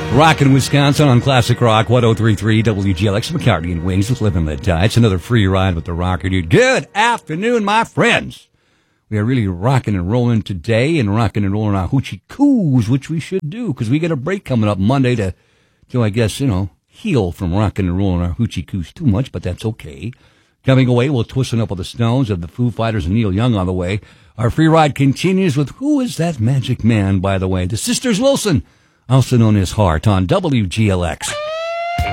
Rockin' Wisconsin on Classic Rock 103.3 WGLX. McCarty and Wings with Living the Die. It's another free ride with the Rocker Dude. Good afternoon, my friends. We are really rocking and rolling today and rocking and rolling our hoochie coos, which we should do because we get a break coming up Monday to I guess, heal from rocking and rolling our hoochie coos too much, but that's okay. Coming away, we'll twisting up with the Stones of the Foo Fighters and Neil Young on the way. Our free ride continues with Who Is That Magic Man, by the way? The Sisters Wilson, also known as Heart, on WGLX.